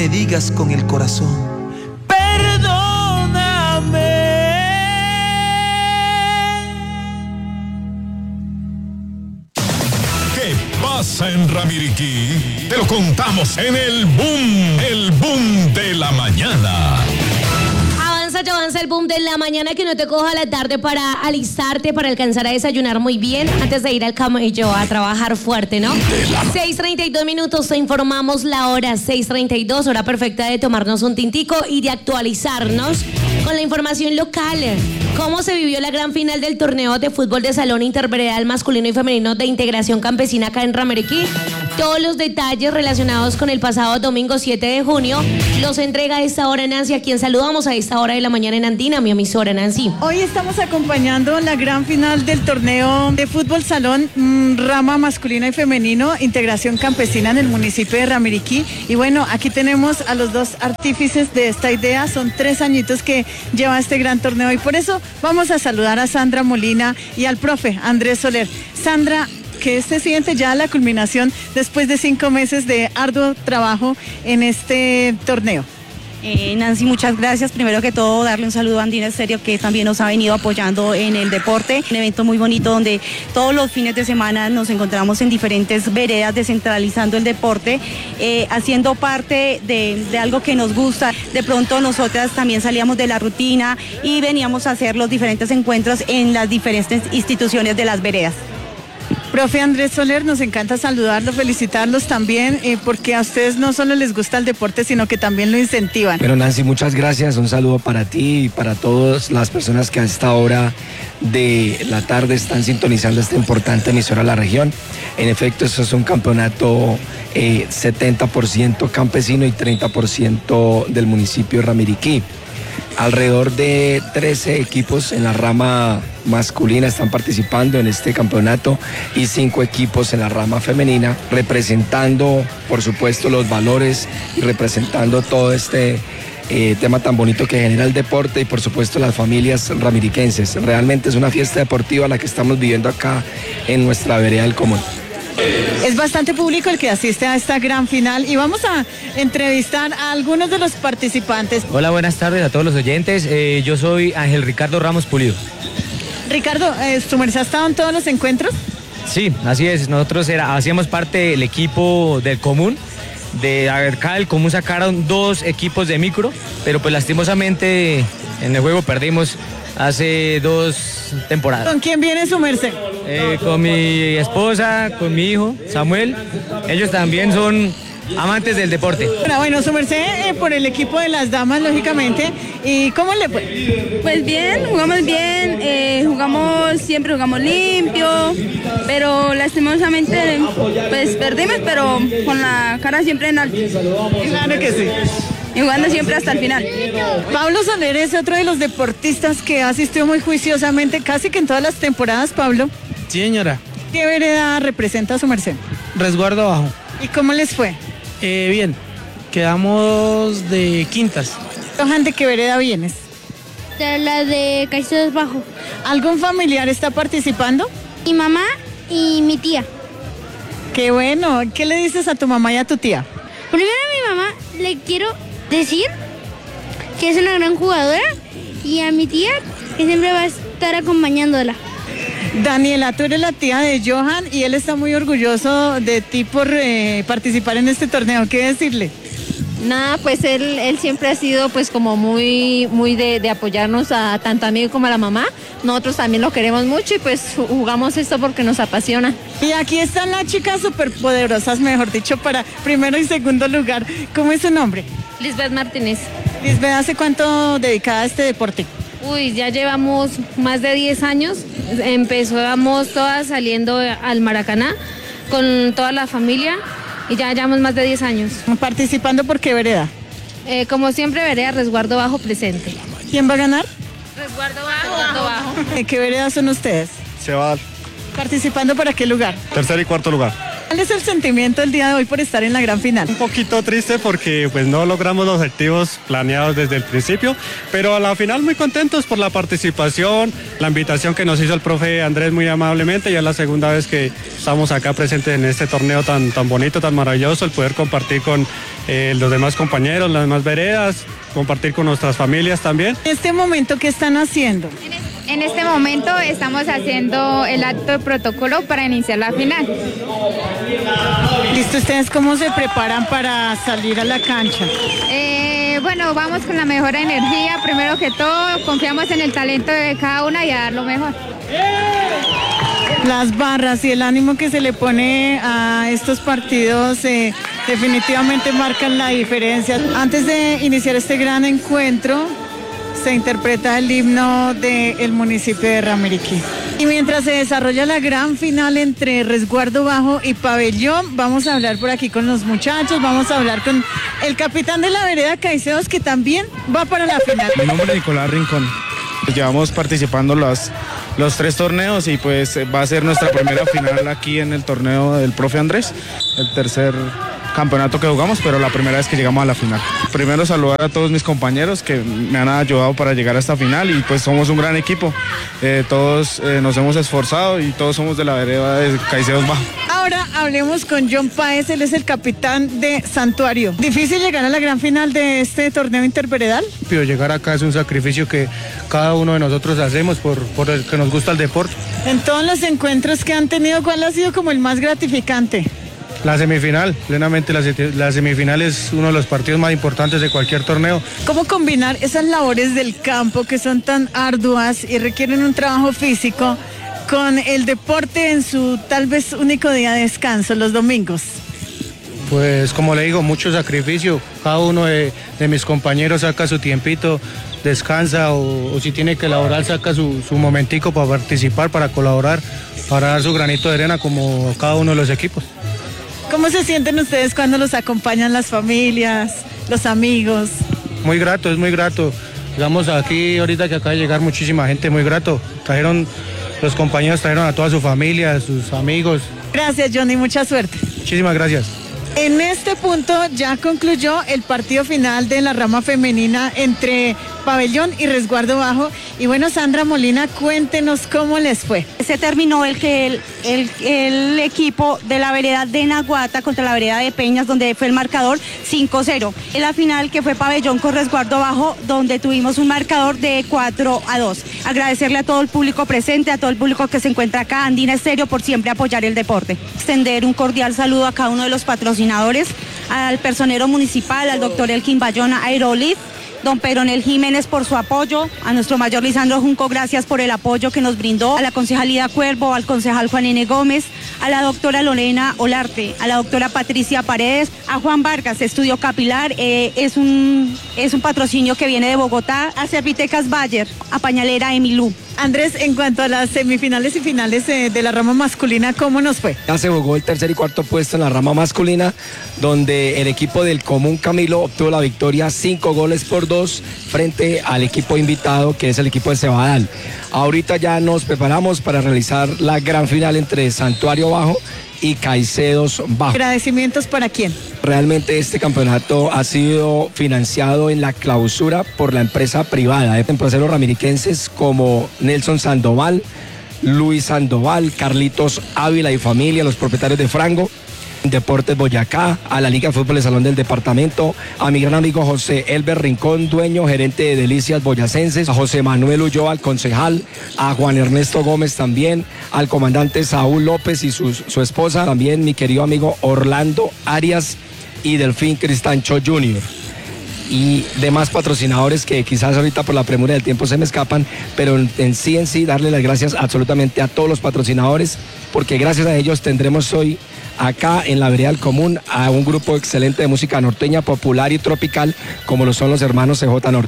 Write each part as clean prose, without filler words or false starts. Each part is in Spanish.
me digas con el corazón: perdóname. ¿Qué pasa en Ramiriquí? Te lo contamos en el boom de la mañana. Avanza el boom de la mañana, que no te coja la tarde para alistarte, para alcanzar a desayunar muy bien antes de ir al camello a trabajar fuerte, ¿no? 6:32 minutos, te informamos la hora 6:32, hora perfecta de tomarnos un tintico y de actualizarnos con la información local. ¿Cómo se vivió la gran final del torneo de fútbol de salón interveredal masculino y femenino de integración campesina acá en Ramiriquí? Todos los detalles relacionados con el pasado domingo 7 de junio los entrega a esta hora Nancy, a quien saludamos a esta hora de la mañana en Andina, mi emisora. Nancy. Hoy estamos acompañando la gran final del torneo de fútbol salón, rama masculino y femenino, integración campesina en el municipio de Ramiriquí. Y bueno, aquí tenemos a los dos artífices de esta idea. Son 3 añitos que lleva este gran torneo y por eso vamos a saludar a Sandra Molina y al profe Andrés Soler. Sandra, ¿qué se siente ya la culminación después de 5 meses de arduo trabajo en este torneo? Nancy, muchas gracias. Primero que todo, darle un saludo a Andina Estéreo, que también nos ha venido apoyando en el deporte. Un evento muy bonito donde todos los fines de semana nos encontramos en diferentes veredas descentralizando el deporte, haciendo parte de algo que nos gusta. De pronto nosotras también salíamos de la rutina y veníamos a hacer los diferentes encuentros en las diferentes instituciones de las veredas. Profe Andrés Soler, nos encanta saludarlo, felicitarlos también, porque a ustedes no solo les gusta el deporte, sino que también lo incentivan. Bueno, Nancy, muchas gracias, un saludo para ti y para todas las personas que a esta hora de la tarde están sintonizando esta importante emisora de la región. En efecto, esto es un campeonato 70% campesino y 30% del municipio de Ramiriquí. Alrededor de 13 equipos en la rama masculina están participando en este campeonato y 5 equipos en la rama femenina, representando, por supuesto, los valores y representando todo este tema tan bonito que genera el deporte y, por supuesto, las familias ramiriquenses. Realmente es una fiesta deportiva la que estamos viviendo acá en nuestra vereda del Común. Es bastante público el que asiste a esta gran final y vamos a entrevistar a algunos de los participantes. Hola, buenas tardes a todos los oyentes. Yo soy Ángel Ricardo Ramos Pulido. Ricardo, ¿tu merced ha estado en todos los encuentros? Sí, así es. Nosotros hacíamos parte del equipo del Común. De acá del Común sacaron 2 equipos de micro, pero pues lastimosamente en el juego perdimos hace 2 temporadas. ¿Con quién viene su merced? Con mi esposa, con mi hijo, Samuel. Ellos también son amantes del deporte. Bueno, su merced por el equipo de las damas, lógicamente. ¿Y cómo le fue? Pues bien, jugamos bien, siempre jugamos limpio, pero lastimosamente pues perdimos, pero con la cara siempre en alto. Claro que sí. Y jugando siempre hasta el final. Pablo Soler es otro de los deportistas que asistió muy juiciosamente casi que en todas las temporadas, Pablo. Sí, señora. ¿Qué vereda representa su merced? Resguardo abajo. ¿Y cómo les fue? Bien, quedamos de quintas. Johan, ¿de qué vereda vienes? De la de Caicedos Bajo. ¿Algún familiar está participando? Mi mamá y mi tía. Qué bueno. ¿Qué le dices a tu mamá y a tu tía? Primero a mi mamá le quiero decir que es una gran jugadora y a mi tía que siempre va a estar acompañándola. Daniela, tú eres la tía de Johan y él está muy orgulloso de ti por participar en este torneo. ¿Qué decirle? Nada, pues él siempre ha sido pues como muy de apoyarnos a tanto a mí como a la mamá. Nosotros también lo queremos mucho y pues jugamos esto porque nos apasiona. Y aquí están las chicas superpoderosas, mejor dicho, para primero y segundo lugar. ¿Cómo es su nombre? Lisbeth Martínez. Lisbeth, ¿hace cuánto dedicada a este deporte? Uy, ya llevamos más de 10 años. Empezamos todas saliendo al Maracaná con toda la familia y ya llevamos más de 10 años. ¿Participando por qué vereda? Como siempre, vereda Resguardo Bajo presente. ¿Quién va a ganar? Resguardo Bajo. ¿De qué vereda son ustedes? Cebadal. ¿Participando para qué lugar? Tercer y cuarto lugar. ¿Cuál es el sentimiento el día de hoy por estar en la gran final? Un poquito triste porque pues no logramos los objetivos planeados desde el principio, pero a la final muy contentos por la participación, la invitación que nos hizo el profe Andrés muy amablemente. Ya es la segunda vez que estamos acá presentes en este torneo tan bonito, tan maravilloso, el poder compartir con los demás compañeros, las demás veredas, compartir con nuestras familias también. ¿En este momento qué están haciendo? En este momento estamos haciendo el acto de protocolo para iniciar la final. ¿Listo? ¿Ustedes cómo se preparan para salir a la cancha? Bueno, vamos con la mejor energía. Primero que todo, confiamos en el talento de cada una y a dar lo mejor. Las barras y el ánimo que se le pone a estos partidos definitivamente marcan la diferencia. Antes de iniciar este gran encuentro, se interpreta el himno del municipio de Ramiriquí. Y mientras se desarrolla la gran final entre Resguardo Bajo y Pabellón, vamos a hablar por aquí con los muchachos, vamos a hablar con el capitán de la vereda Caicedos, que también va para la final. Mi nombre es Nicolás Rincón. Llevamos participando los 3 torneos y pues va a ser nuestra primera final aquí en el torneo del profe Andrés, el tercer campeonato que jugamos, pero la primera vez que llegamos a la final. Primero saludar a todos mis compañeros que me han ayudado para llegar a esta final y pues somos un gran equipo. Todos nos hemos esforzado y todos somos de la vereda de Caicedos Bajo. Ahora hablemos con John Páez, él es el capitán de Santuario. ¿Difícil llegar a la gran final de este torneo interveredal? Pero llegar acá es un sacrificio que cada uno de nosotros hacemos por el que nos gusta el deporte. En todos los encuentros que han tenido, ¿cuál ha sido como el más gratificante? La semifinal, plenamente la semifinal es uno de los partidos más importantes de cualquier torneo. ¿Cómo combinar esas labores del campo que son tan arduas y requieren un trabajo físico con el deporte en su tal vez único día de descanso, los domingos? Pues como le digo, mucho sacrificio. Cada uno de mis compañeros saca su tiempito, descansa o si tiene que laborar saca su momentico para participar, para colaborar, para dar su granito de arena como cada uno de los equipos. ¿Cómo se sienten ustedes cuando los acompañan las familias, los amigos? Muy grato, es muy grato. Digamos aquí ahorita que acaba de llegar muchísima gente, muy grato. Los compañeros trajeron a toda su familia, a sus amigos. Gracias, Johnny, mucha suerte. Muchísimas gracias. En este punto ya concluyó el partido final de la rama femenina entre Pabellón y Resguardo Bajo. Y bueno, Sandra Molina, cuéntenos cómo les fue. Se terminó el equipo de la vereda de Naguata contra la vereda de Peñas, donde fue el marcador 5-0. En la final, que fue Pabellón con Resguardo Bajo, donde tuvimos un marcador de 4-2. Agradecerle a todo el público presente, a todo el público que se encuentra acá, Andina Estéreo, por siempre apoyar el deporte. Extender un cordial saludo a cada uno de los patrocinadores, al personero municipal, al doctor Elkin Bayona, Aerolith, don Peronel Jiménez por su apoyo, a nuestro mayor Lisandro Junco, gracias por el apoyo que nos brindó, a la concejalía Cuervo, al concejal Juan N. Gómez, a la doctora Lorena Olarte, a la doctora Patricia Paredes, a Juan Vargas, Estudio Capilar, es un patrocinio que viene de Bogotá, a Servitecas Bayer, a Pañalera Emilú. Andrés, en cuanto a las semifinales y finales de la rama masculina, ¿cómo nos fue? Ya se jugó el tercer y cuarto puesto en la rama masculina, donde el equipo del Común Camilo obtuvo la victoria 5-2 frente al equipo invitado, que es el equipo de Cebadal. Ahorita ya nos preparamos para realizar la gran final entre Santuario Bajo y Caicedos Bajo. ¿Agradecimientos para quién? Realmente este campeonato ha sido financiado en la clausura por la empresa privada, empresarios ramiriquenses como Nelson Sandoval, Luis Sandoval, Carlitos Ávila y familia, los propietarios de Frango, Deportes Boyacá, a la Liga de Fútbol de Salón del Departamento, a mi gran amigo José Elber Rincón, dueño, gerente de Delicias Boyacenses, a José Manuel Ulloa, al concejal, a Juan Ernesto Gómez también, al comandante Saúl López y su esposa, también mi querido amigo Orlando Arias y Delfín Cristancho Jr. y demás patrocinadores que quizás ahorita por la premura del tiempo se me escapan, pero en sí darle las gracias absolutamente a todos los patrocinadores, porque gracias a ellos tendremos hoy acá en la vereda del Común a un grupo excelente de música norteña, popular y tropical, como lo son los hermanos CJ Norte.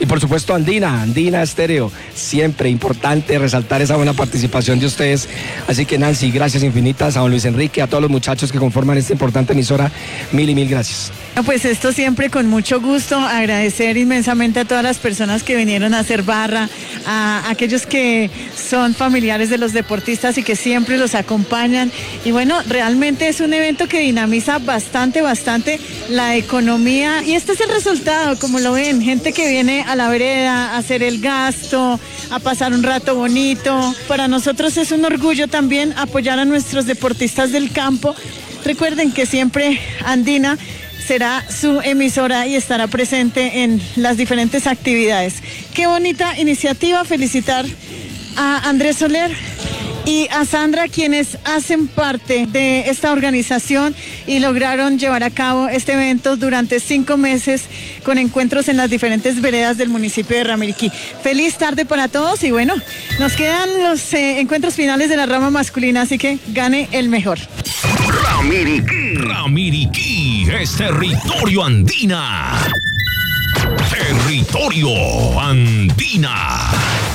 Y por supuesto Andina Estéreo, siempre importante resaltar esa buena participación de ustedes. Así que Nancy, gracias infinitas, a don Luis Enrique, a todos los muchachos que conforman esta importante emisora, mil y mil gracias. Pues esto siempre con mucho gusto, agradecer inmensamente a todas las personas que vinieron a hacer barra, a aquellos que son familiares de los deportistas y que siempre los acompañan. Y bueno, realmente es un evento que dinamiza bastante la economía y este es el resultado, como lo ven, gente que viene a la vereda a hacer el gasto, a pasar un rato bonito. Para nosotros es un orgullo también apoyar a nuestros deportistas del campo. Recuerden que siempre Andina será su emisora y estará presente en las diferentes actividades. Qué bonita iniciativa, felicitar a Andrés Soler y a Sandra, quienes hacen parte de esta organización y lograron llevar a cabo este evento durante 5 meses con encuentros en las diferentes veredas del municipio de Ramiriquí. Feliz tarde para todos y bueno, nos quedan los encuentros finales de la rama masculina, así que gane el mejor. Ramiriquí es territorio andina. Territorio andina.